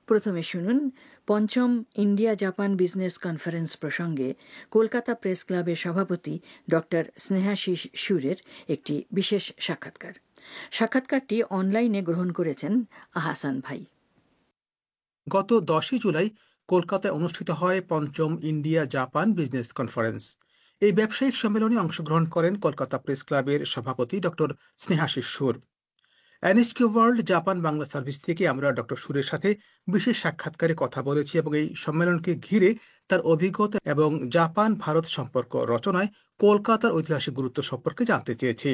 প্রথমে শুনুন পঞ্চম ইন্ডিয়া জাপান বিজনেস কনফারেন্স প্রসঙ্গে কলকাতা প্রেস ক্লাবের সভাপতি ডক্টর স্নেহাশিস সুরের একটি বিশেষ সাক্ষাৎকার। সাক্ষাৎকারটি অনলাইনে গ্রহণ করেছেন আহসান ভাই। গত 10 জুলাই কলকাতায় অনুষ্ঠিত হয় পঞ্চম ইন্ডিয়া জাপান বিজনেস কনফারেন্স। এই ব্যবসায়িক সম্মেলনে অংশগ্রহণ করেন কলকাতা প্রেস ক্লাবের সভাপতি ডক্টর স্নেহাশিস সুর। NSQ world Japan Bangla service থেকে আমরা ডক্টর সুরের সাথে বিশেষ সাক্ষাৎকারে কথা বলেছি এবং এই সম্মেলনকে ঘিরে তার অভিজ্ঞতা এবং জাপান ভারত সম্পর্ক রচনায় কলকাতার ঐতিহাসিক গুরুত্ব সম্পর্কে জানতে চেয়েছি।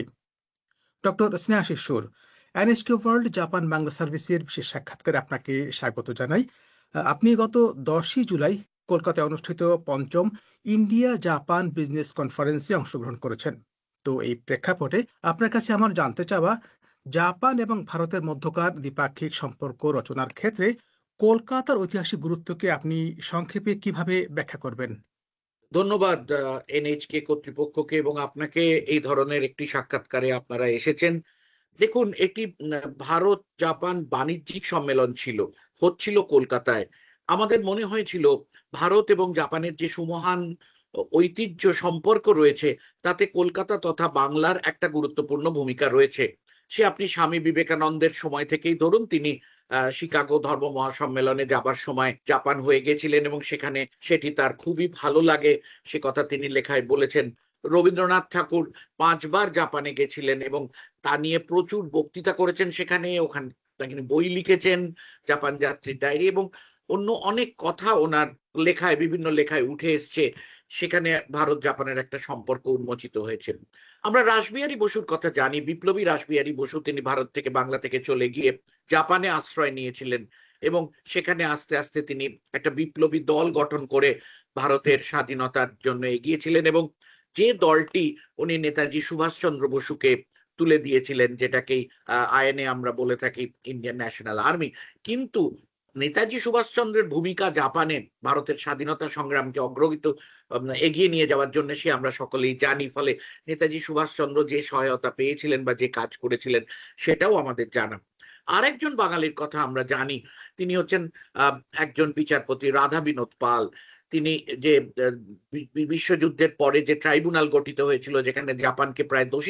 ডক্টর স্নেহাশিস সুর, এনএসকিউ ওয়ার্ল্ড জাপান বাংলা সার্ভিসের বিশেষ সাক্ষাৎকারে আপনাকে স্বাগত জানাই। আপনি গত 10 জুলাই কলকাতায় অনুষ্ঠিত পঞ্চম ইন্ডিয়া জাপান বিজনেস কনফারেন্সে অংশগ্রহণ করেছেন। তো এই প্রেক্ষাপটে আপনার কাছে আমার জানতে চাওয়া, জাপান এবং ভারতের মধ্যকার দ্বিপাক্ষিক সম্পর্ক রচনার ক্ষেত্রে কলকাতার ঐতিহাসিক গুরুত্বকে আপনি সংক্ষেপে কিভাবে ব্যাখ্যা করবেন? ধন্যবাদ এনএইচকে কর্তৃপক্ষকে এবং আপনাকে এই ধরনের একটি সাক্ষাৎকারে আপনারা এসেছেন। দেখুন, একটি ভারত জাপান বাণিজ্যিক সম্মেলন হচ্ছিল কলকাতায়। আমাদের মনে হয়েছিল ভারত এবং জাপানের যে সুমহান ঐতিহ্য সম্পর্ক রয়েছে তাতে কলকাতা তথা বাংলার একটা গুরুত্বপূর্ণ ভূমিকা রয়েছে। সে আপনি স্বামী বিবেকানন্দের সময় থেকেই ধরুন, তিনি শিকাগো ধর্ম মহাসম্মেলনে যাবার সময় জাপান হয়ে গেছিলেন এবং সেখানে সেটি তার খুবই ভালো লাগে, সে কথা তিনি লেখায় বলেছেন। রবীন্দ্রনাথ ঠাকুর 5 বার জাপানে গেছিলেন এবং তা নিয়ে প্রচুর বক্তৃতা করেছেন ওখানে তিনি বই লিখেছেন, জাপান যাত্রীর ডায়েরি, এবং অন্য অনেক কথা ওনার বিভিন্ন লেখায় উঠে এসছে। সেখানে ভারত জাপানের একটা সম্পর্ক উন্মোচিত হয়েছে। আমরা রাসবিহারী বসুর কথা জানি, বিপ্লবী রাসবিহারী বসু, তিনি ভারত থেকে বাংলা থেকে চলে গিয়ে জাপানে আশ্রয় নিয়েছিলেন এবং সেখানে আস্তে আস্তে তিনি একটা বিপ্লবী দল গঠন করে ভারতের স্বাধীনতার জন্য এগিয়েছিলেন এবং যে দলটি উনি নেতাজি সুভাষচন্দ্র বসুকে তুলে দিয়েছিলেন, যেটাকেই আইএনএ আমরা বলে থাকি ইন্ডিয়ান ন্যাশনাল আর্মি। কিন্তু নেতাজি সুভাষচন্দ্রের ভূমিকা জাপানে ভারতের স্বাধীনতা সংগ্রামকে এগিয়ে নিয়ে যাওয়ার জন্য সে আমরা সকলেই জানি। ফলে নেতাজি সুভাষচন্দ্র যে সহায়তা পেয়েছিলেন বা যে কাজ করেছিলেন সেটাও আমাদের জানা। আরেকজন বাঙালির কথা আমরা জানি, তিনি হচ্ছেন একজন বিচারপতি, রাধা বিনোদ পাল। তিনি যে বিশ্বযুদ্ধের পরে যে ট্রাইব্যুনাল গঠিত হয়েছিল, যেখানে জাপানকে প্রায় দোষী